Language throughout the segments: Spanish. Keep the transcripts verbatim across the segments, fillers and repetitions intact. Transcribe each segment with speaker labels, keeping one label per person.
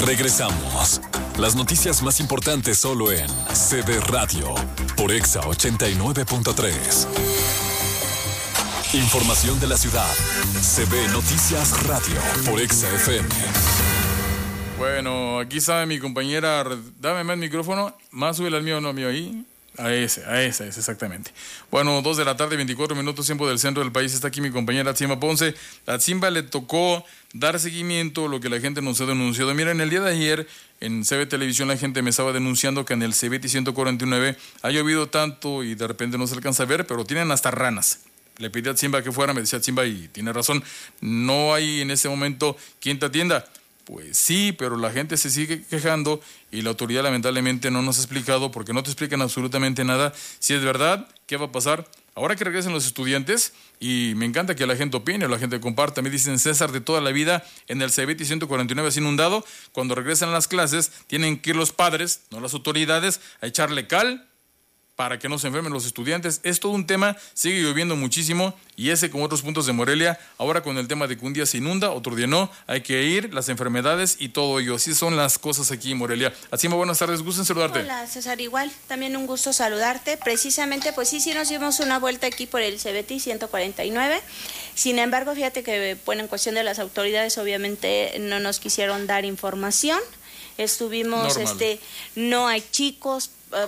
Speaker 1: Regresamos. Las noticias más importantes solo en C B Radio por Exa ochenta y nueve punto tres. Información de la ciudad. C B Noticias Radio por Exa F M.
Speaker 2: Bueno, aquí sabe mi compañera. Dame más micrófono. Más sube al mío, no mío ahí. A ese, a ese, es exactamente. Bueno, dos de la tarde, veinticuatro minutos, tiempo del centro del país. Está aquí mi compañera Atzimba Ponce. A Atzimba le tocó dar seguimiento a lo que la gente nos ha denunciado. Miren, el día de ayer en C B Televisión la gente me estaba denunciando que en el Cebeti ciento cuarenta y nueve ha llovido tanto y de repente no se alcanza a ver, pero tienen hasta ranas. Le pedí a Atzimba que fuera, me decía Atzimba y tiene razón. No hay en ese momento quien te atienda. Pues sí, pero la gente se sigue quejando y la autoridad lamentablemente no nos ha explicado, porque no te explican absolutamente nada. Si es verdad, ¿qué va a pasar? Ahora que regresen los estudiantes, y me encanta que la gente opine o la gente comparta, me dicen César, de toda la vida en el Cebeti ciento cuarenta y nueve es inundado. Cuando regresan a las clases tienen que ir los padres, no las autoridades, a echarle cal para que no se enfermen los estudiantes. Es todo un tema, sigue lloviendo muchísimo y ese como otros puntos de Morelia, ahora con el tema de que un día se inunda, otro día no, hay que ir, las enfermedades y todo ello. Así son las cosas aquí en Morelia. Atzimba, buenas tardes, gusto en saludarte.
Speaker 3: Hola César, igual, también un gusto saludarte. Precisamente, pues sí, sí nos dimos una vuelta aquí por el Cebeti ciento cuarenta y nueve. Sin embargo, fíjate que, bueno, en cuestión de las autoridades, obviamente no nos quisieron dar información. Estuvimos, Normal. este, no hay chicos,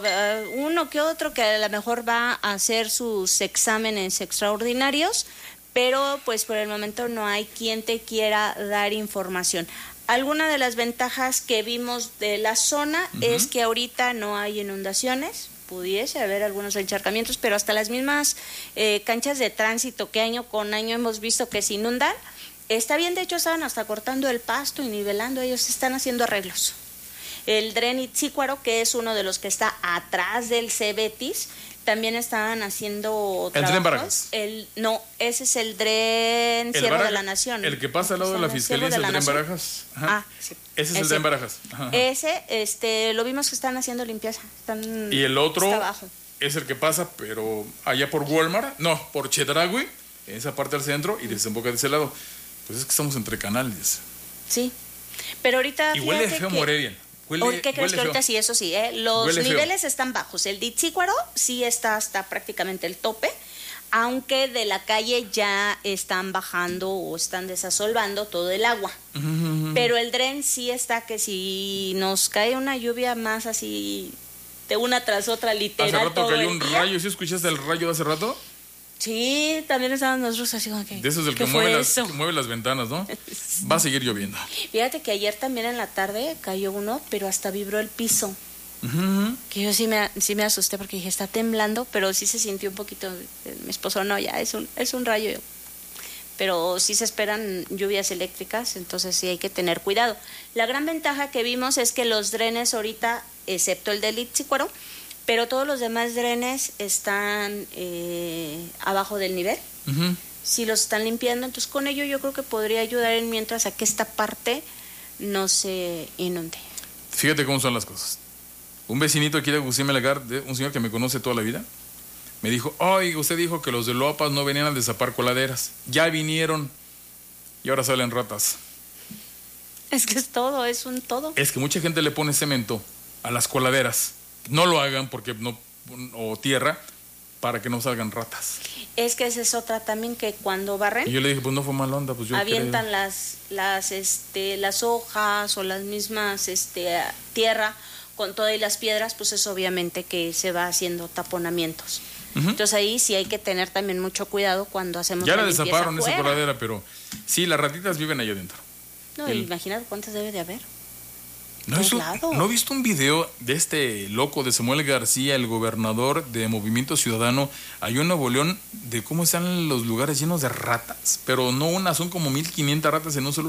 Speaker 3: uno que otro que a lo mejor va a hacer sus exámenes extraordinarios, pero pues por el momento no hay quien te quiera dar información. Alguna de las ventajas que vimos de la zona uh-huh. es que ahorita no hay inundaciones, pudiese haber algunos encharcamientos, pero hasta las mismas eh, canchas de tránsito que año con año hemos visto que se inundan, está bien. De hecho estaban hasta cortando el pasto y nivelando, ellos están haciendo arreglos. El Dren Itzícuaro, que es uno de los que está atrás del Cebetis, también estaban haciendo
Speaker 2: ¿El Dren Barajas?
Speaker 3: El, no, ese es el Dren Cierro
Speaker 2: Baraja,
Speaker 3: de la Nación.
Speaker 2: El que pasa al lado de la Fiscalía es el Dren Barajas. Ajá. Ah, sí. Ese es ese. el Dren Barajas. Ajá.
Speaker 3: Ese, este, lo vimos que están haciendo limpieza. Están,
Speaker 2: y el otro es el que pasa, pero allá por Walmart, no, por Chedraui, en esa parte del centro, y desemboca de ese lado. Pues es que estamos entre canales.
Speaker 3: Sí, pero ahorita...
Speaker 2: Y huele feo que... Morelia.
Speaker 3: Huele, ¿Qué crees que ahorita sí? Eso sí, ¿eh? Los huele niveles feo. Están bajos. El de Itzícuaro sí está hasta prácticamente el tope, aunque de la calle ya están bajando o están desasolvando todo el agua. Uh-huh. Pero el Dren sí está que si nos cae una lluvia más así de una tras otra, literal.
Speaker 2: Hace rato
Speaker 3: todo
Speaker 2: cayó un
Speaker 3: día.
Speaker 2: rayo. ¿Sí escuchaste el rayo de hace rato?
Speaker 3: Sí, también estaban nosotros así como que...
Speaker 2: De eso es el que mueve las, que mueve las ventanas, ¿no? Sí. Va a seguir lloviendo.
Speaker 3: Fíjate que ayer también en la tarde cayó uno, pero hasta vibró el piso.
Speaker 2: Uh-huh.
Speaker 3: Que yo sí me, sí me asusté porque dije, está temblando, pero sí se sintió un poquito... Mi esposo, no, ya, es un, es un rayo. Pero sí se esperan lluvias eléctricas, entonces sí hay que tener cuidado. La gran ventaja que vimos es que los drenes ahorita, excepto el del Itzícuaro, pero todos los demás drenes están eh, abajo del nivel. Uh-huh. Si los están limpiando, entonces con ello yo creo que podría ayudar en mientras a que esta parte no se inunde.
Speaker 2: Fíjate cómo son las cosas. Un vecinito aquí de Agustín Melgar, un señor que me conoce toda la vida, me dijo, oye, usted dijo que los de Loapas no venían a destapar coladeras. Ya vinieron y ahora salen ratas.
Speaker 3: Es que es todo, es un todo.
Speaker 2: Es que mucha gente le pone cemento a las coladeras. No lo hagan porque no, o tierra, para que no salgan ratas.
Speaker 3: Es que esa es otra también, que cuando barren,
Speaker 2: y yo le dije, pues no fue mala onda, pues yo
Speaker 3: avientan
Speaker 2: creo.
Speaker 3: las las este las hojas o las mismas este tierra con todas las piedras, pues es obviamente que se va haciendo taponamientos. Uh-huh. Entonces ahí sí hay que tener también mucho cuidado cuando hacemos
Speaker 2: ya
Speaker 3: la
Speaker 2: la desaparon
Speaker 3: limpieza
Speaker 2: esa coladera, pero sí, las ratitas viven ahí adentro.
Speaker 3: No, El... imagínate cuántas debe de haber.
Speaker 2: ¿No, hizo, ¿No he visto un video de este loco de Samuel García, el gobernador de Movimiento Ciudadano, allá en Nuevo León, de cómo están los lugares llenos de ratas? Pero no una, son como mil quinientas ratas en un solo